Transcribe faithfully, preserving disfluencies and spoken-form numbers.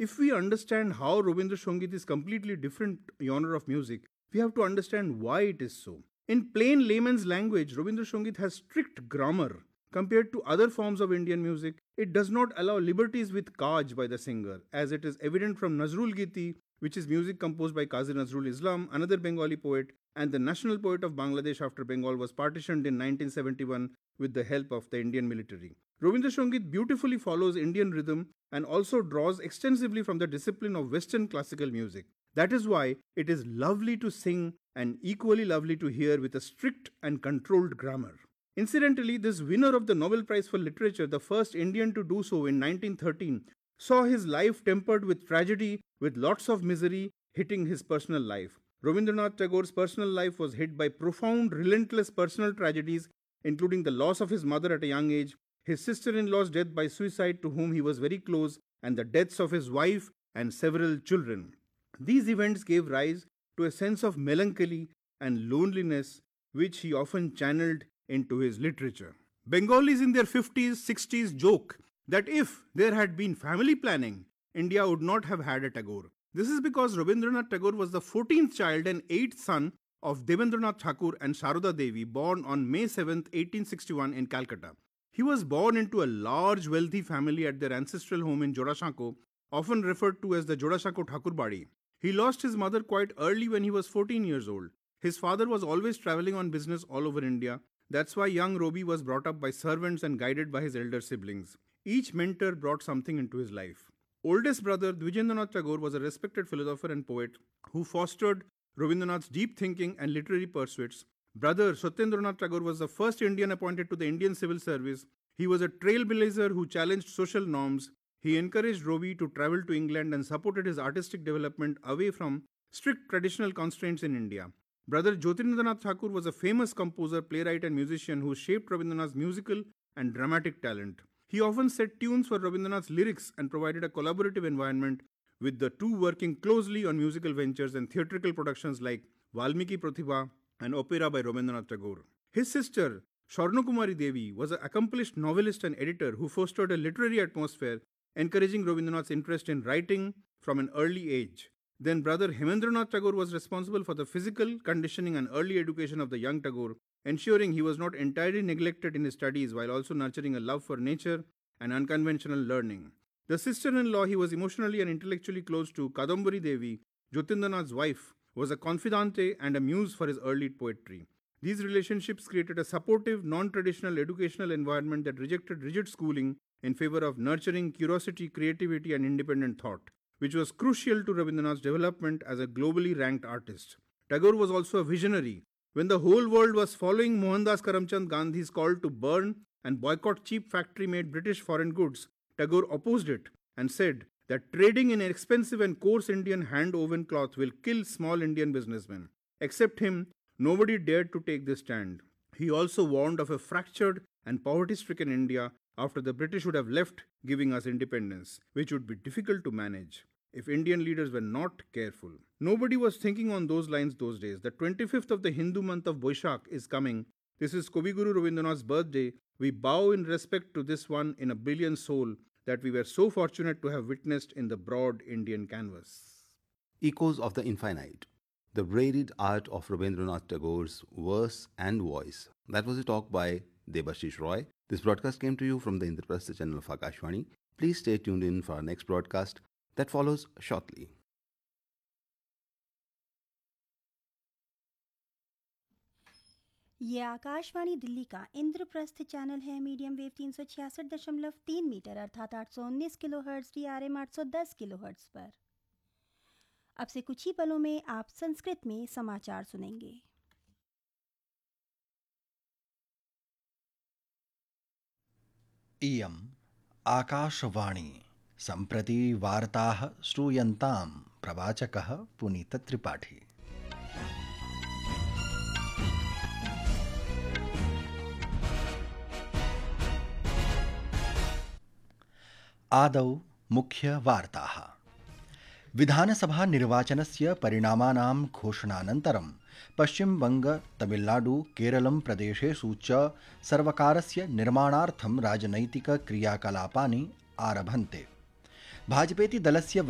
If we understand how Rabindra Songit is completely different genre of music, we have to understand why it is so. In plain layman's language, Rabindra Songit has strict grammar. Compared to other forms of Indian music, it does not allow liberties with kaj by the singer, as it is evident from Nazrul Giti, which is music composed by Qazi Nazrul Islam, another Bengali poet, and the national poet of Bangladesh after Bengal was partitioned in nineteen seventy-one with the help of the Indian military. Rabindra Songit beautifully follows Indian rhythm and also draws extensively from the discipline of Western classical music. That is why it is lovely to sing and equally lovely to hear with a strict and controlled grammar. Incidentally, this winner of the Nobel Prize for Literature, the first Indian to do so in nineteen thirteen, saw his life tempered with tragedy, with lots of misery hitting his personal life. Rabindranath Tagore's personal life was hit by profound, relentless personal tragedies, including the loss of his mother at a young age, his sister-in-law's death by suicide to whom he was very close, and the deaths of his wife and several children. These events gave rise to a sense of melancholy and loneliness, which he often channeled into his literature. Bengalis in their fifties, sixties joke that if there had been family planning, India would not have had a Tagore. This is because Rabindranath Tagore was the fourteenth child and eighth son of Devendranath Thakur and Sharoda Devi, born on May seventh, eighteen sixty-one in Calcutta. He was born into a large wealthy family at their ancestral home in Jodashanko, often referred to as the Jodashanko Thakurbadi. He lost his mother quite early when he was fourteen years old. His father was always traveling on business all over India. That's why young Robi was brought up by servants and guided by his elder siblings. Each mentor brought something into his life. Oldest brother Dvijendranath Tagore was a respected philosopher and poet who fostered Rabindranath's deep thinking and literary pursuits. Brother Satyendranath Tagore was the first Indian appointed to the Indian Civil Service. He was a trailblazer who challenged social norms. He encouraged Robi to travel to England and supported his artistic development away from strict traditional constraints in India. Brother Jyotirindra Thakur was a famous composer, playwright and musician who shaped Rabindranath's musical and dramatic talent. He often set tunes for Rabindranath's lyrics and provided a collaborative environment, with the two working closely on musical ventures and theatrical productions like Valmiki Pratibha and Opera by Rabindranath Tagore. His sister, Swarnakumari Devi, was an accomplished novelist and editor who fostered a literary atmosphere, encouraging Rabindranath's interest in writing from an early age. Then brother Hemendranath Tagore was responsible for the physical conditioning and early education of the young Tagore, ensuring he was not entirely neglected in his studies while also nurturing a love for nature and unconventional learning. The sister-in-law he was emotionally and intellectually close to, Kadambari Devi, Jyotirindra wife, was a confidante and a muse for his early poetry. These relationships created a supportive, non-traditional educational environment that rejected rigid schooling in favor of nurturing curiosity, creativity and independent thought, which was crucial to Rabindranath's development as a globally ranked artist. Tagore was also a visionary. When the whole world was following Mohandas Karamchand Gandhi's call to burn and boycott cheap factory-made British foreign goods, Tagore opposed it and said that trading in expensive and coarse Indian hand-woven cloth will kill small Indian businessmen. Except him, nobody dared to take this stand. He also warned of a fractured and poverty-stricken India after the British would have left, giving us independence, which would be difficult to manage if Indian leaders were not careful. Nobody was thinking on those lines those days. The twenty-fifth of the Hindu month of Boishakh is coming. This is Kobiguru Rabindranath's birthday. We bow in respect to this one in a billion soul that we were so fortunate to have witnessed in the broad Indian canvas. Echoes of the Infinite, the varied art of Rabindranath Tagore's verse and voice. That was a talk by Debashish Roy. This broadcast came to you from the Indraprastha channel of Akashvani. Please stay tuned in for our next broadcast that follows shortly. ये आकाशवाणी दिल्ली का Indraprastha channel है। Medium wave तीन सौ छियासठ दशमलव तीन metre अर्थात आठ सौ उन्नीस kilo hertz, D R M आठ सौ दस किलो हर्ट्ज पर। अब से कुछ ही पलों में आप संस्कृत में समाचार सुनेंगे। इयम् आकाशवाणी, सम्प्रति वार्ताः श्रूयन्तां, प्रवाचकः पुनीत त्रिपाठी। आदौ मुख्यवार्ताः। विधानसभा निर्वाचनस्य परिणामानां घोषणानन्तरं पश्चिमबंग, तमिलनाडु, केरलं प्रदेशेषु च सर्वकारस्य निर्माणार्थं राजनैतिक क्रियाकलापानि आरभन्ते। भाजपेति दलस्य